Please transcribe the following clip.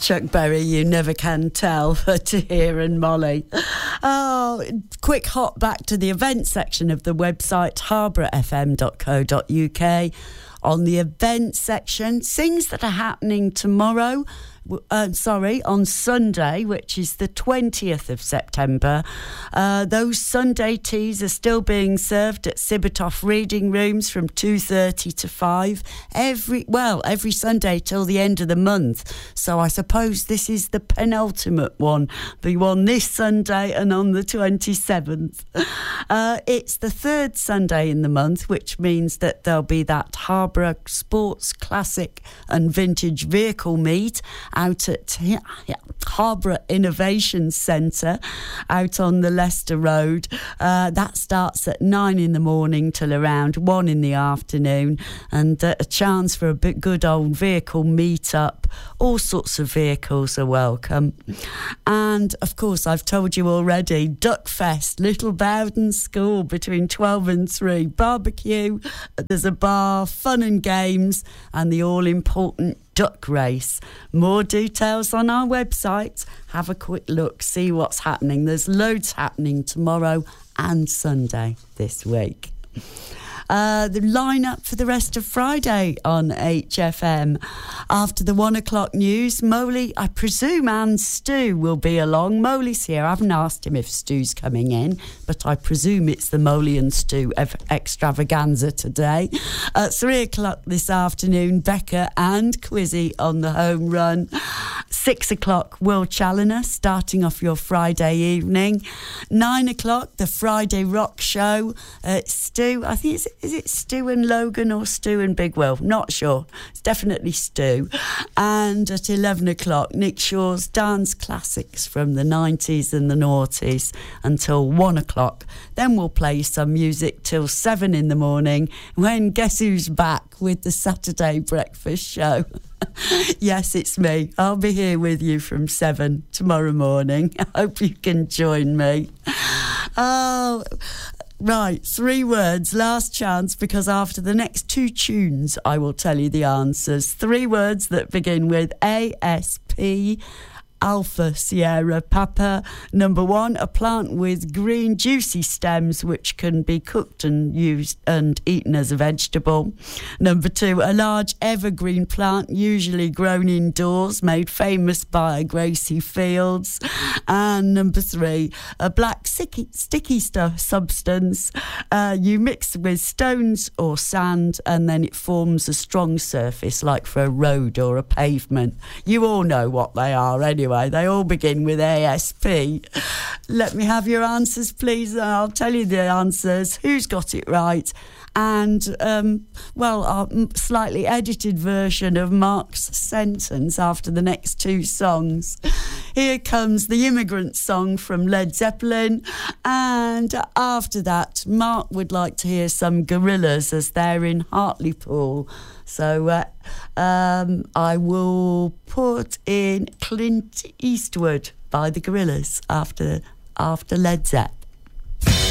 Chuck Berry, you never can tell, for Tahir and Molly. Oh, quick hop back to the event section of the website, harbourfm.co.uk. On the event section, things that are happening tomorrow. On Sunday, which is the 20th of September. Those Sunday teas are still being served at Sibitoff Reading Rooms from 2:30 to 5 every Sunday till the end of the month. So I suppose this is the penultimate one, the one this Sunday and on the 27th. It's the third Sunday in the month, which means that there'll be that Harbour Sports Classic and Vintage Vehicle Meet out at Harbour Innovation Centre out on the Leicester Road. That starts at 9 in the morning till around 1 in the afternoon, and a chance for a bit good old vehicle meet-up. All sorts of vehicles are welcome. And of course, I've told you already, Duckfest, Little Bowden School between 12 and 3. Barbecue, there's a bar, fun and games, and the all-important duck race. More details on our website. Have a quick look, see what's happening. There's loads happening tomorrow and Sunday this week. The lineup for the rest of Friday on HFM. After the 1 o'clock news, Moley, I presume, and Stu will be along. Moley's here. I haven't asked him if Stu's coming in, but I presume it's the Moley and Stu extravaganza today. At 3 o'clock this afternoon, Becca and Quizzy on the home run. 6 o'clock, Will Challoner, starting off your Friday evening. 9 o'clock, the Friday Rock Show. Stu, I think is it Stu and Logan or Stu and Big Will? Not sure. It's definitely Stu. And at 11 o'clock, Nick Shaw's dance classics from the 90s and the noughties until 1 o'clock. Then we'll play some music till 7 in the morning, when guess who's back with the Saturday breakfast show? Yes, it's me. I'll be here with you from 7 tomorrow morning. I hope you can join me. Oh, right, 3 words, last chance, because after the next 2 tunes, I will tell you the answers. 3 words that begin with ASP. Alpha Sierra Papa. Number 1, a plant with green juicy stems which can be cooked and used and eaten as a vegetable. Number 2, a large evergreen plant usually grown indoors, made famous by Gracie Fields. And number 3, a black sticky substance you mix with stones or sand, and then it forms a strong surface like for a road or a pavement. You all know what they are anyway. They all begin with ASP. Let me have your answers, please, and I'll tell you the answers. Who's got it right? And, our slightly edited version of Mark's sentence after the next 2 songs. Here comes the Immigrant Song from Led Zeppelin. And after that, Mark would like to hear some Gorillaz as they're in Hartlepool. So I will put in Clint Eastwood by the Gorillaz after Led Zepp.